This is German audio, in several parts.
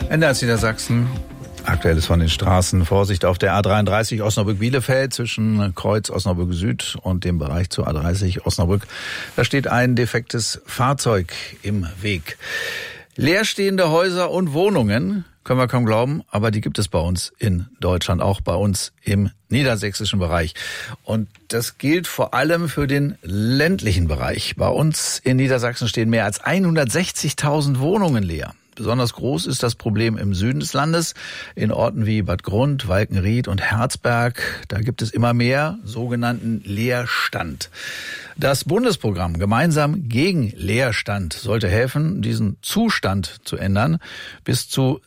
Ende als Niedersachsen. Aktuelles von den Straßen. Vorsicht auf der A33 Osnabrück-Bielefeld zwischen Kreuz Osnabrück Süd und dem Bereich zur A30 Osnabrück. Da steht ein defektes Fahrzeug im Weg. Leerstehende Häuser und Wohnungen, können wir kaum glauben, aber die gibt es bei uns in Deutschland, auch bei uns im niedersächsischen Bereich. Und das gilt vor allem für den ländlichen Bereich. Bei uns in Niedersachsen stehen mehr als 160.000 Wohnungen leer. Besonders groß ist das Problem im Süden des Landes, in Orten wie Bad Grund, Walkenried und Herzberg. Da gibt es immer mehr sogenannten Leerstand. Das Bundesprogramm Gemeinsam gegen Leerstand sollte helfen, diesen Zustand zu ändern. Bis zu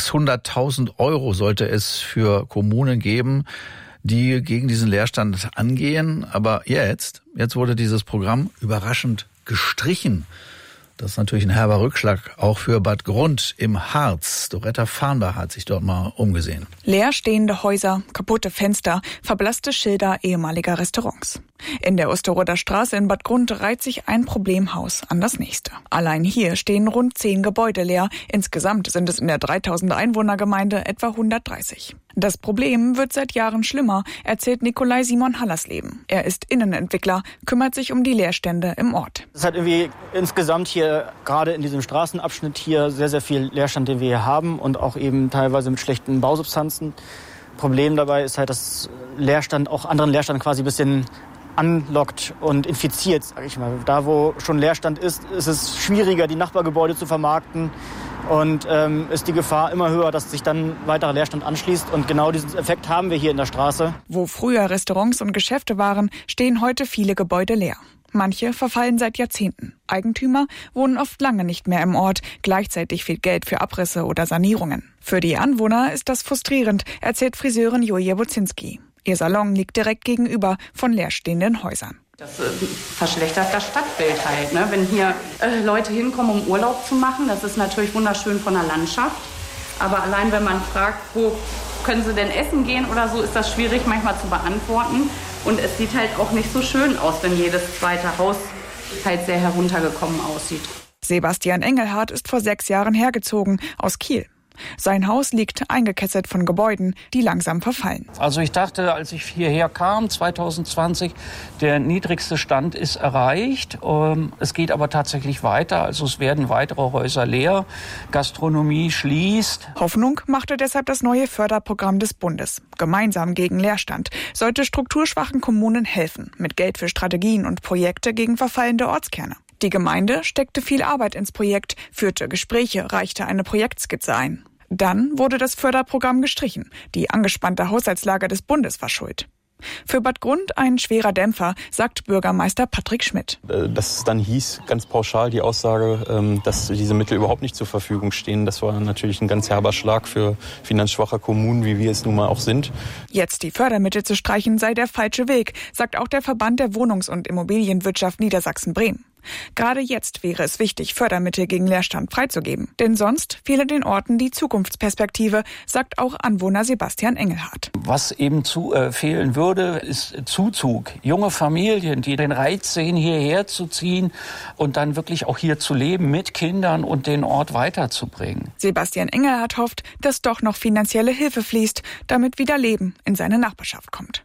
600.000 € sollte es für Kommunen geben, die gegen diesen Leerstand angehen. Aber jetzt wurde dieses Programm überraschend gestrichen. Das ist natürlich ein herber Rückschlag, auch für Bad Grund im Harz. Doretta Farnbach hat sich dort mal umgesehen. Leerstehende Häuser, kaputte Fenster, verblasste Schilder ehemaliger Restaurants. In der Osterroder Straße in Bad Grund reiht sich ein Problemhaus an das nächste. Allein hier stehen rund 10 Gebäude leer. Insgesamt sind es in der 3000 Einwohnergemeinde etwa 130. Das Problem wird seit Jahren schlimmer, erzählt Nikolai Simon Hallersleben. Er ist Innenentwickler, kümmert sich um die Leerstände im Ort. Es hat irgendwie insgesamt hier, gerade in diesem Straßenabschnitt hier, sehr, sehr viel Leerstand, den wir hier haben und auch eben teilweise mit schlechten Bausubstanzen. Problem dabei ist halt, dass Leerstand auch anderen Leerstand quasi ein bisschen anlockt und infiziert, sag ich mal. Da, wo schon Leerstand ist es schwieriger, die Nachbargebäude zu vermarkten und ist die Gefahr immer höher, dass sich dann weiterer Leerstand anschließt. Und genau diesen Effekt haben wir hier in der Straße. Wo früher Restaurants und Geschäfte waren, stehen heute viele Gebäude leer. Manche verfallen seit Jahrzehnten. Eigentümer wohnen oft lange nicht mehr im Ort. Gleichzeitig fehlt Geld für Abrisse oder Sanierungen. Für die Anwohner ist das frustrierend, erzählt Friseurin Julia Buzinski. Ihr Salon liegt direkt gegenüber von leerstehenden Häusern. Das verschlechtert das Stadtbild halt, ne? Wenn hier Leute hinkommen, um Urlaub zu machen, das ist natürlich wunderschön von der Landschaft. Aber allein wenn man fragt, wo können sie denn essen gehen oder so, ist das schwierig manchmal zu beantworten. Und es sieht halt auch nicht so schön aus, wenn jedes zweite Haus halt sehr heruntergekommen aussieht. Sebastian Engelhardt ist vor 6 Jahren hergezogen aus Kiel. Sein Haus liegt eingekesselt von Gebäuden, die langsam verfallen. Also ich dachte, als ich hierher kam, 2020, der niedrigste Stand ist erreicht. Es geht aber tatsächlich weiter. Also es werden weitere Häuser leer. Gastronomie schließt. Hoffnung machte deshalb das neue Förderprogramm des Bundes. Gemeinsam gegen Leerstand sollte strukturschwachen Kommunen helfen, mit Geld für Strategien und Projekte gegen verfallende Ortskerne. Die Gemeinde steckte viel Arbeit ins Projekt, führte Gespräche, reichte eine Projektskizze ein. Dann wurde das Förderprogramm gestrichen. Die angespannte Haushaltslage des Bundes war schuld. Für Bad Grund ein schwerer Dämpfer, sagt Bürgermeister Patrick Schmidt. Dass es dann hieß, ganz pauschal die Aussage, dass diese Mittel überhaupt nicht zur Verfügung stehen, das war natürlich ein ganz herber Schlag für finanzschwache Kommunen, wie wir es nun mal auch sind. Jetzt die Fördermittel zu streichen sei der falsche Weg, sagt auch der Verband der Wohnungs- und Immobilienwirtschaft Niedersachsen-Bremen. Gerade jetzt wäre es wichtig, Fördermittel gegen Leerstand freizugeben. Denn sonst fehle den Orten die Zukunftsperspektive, sagt auch Anwohner Sebastian Engelhardt. Was eben fehlen würde, ist Zuzug. Junge Familien, die den Reiz sehen, hierher zu ziehen und dann wirklich auch hier zu leben mit Kindern und den Ort weiterzubringen. Sebastian Engelhardt hofft, dass doch noch finanzielle Hilfe fließt, damit wieder Leben in seine Nachbarschaft kommt.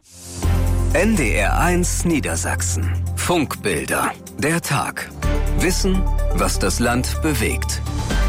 NDR 1 Niedersachsen. Funkbilder. Der Tag. Wissen, was das Land bewegt.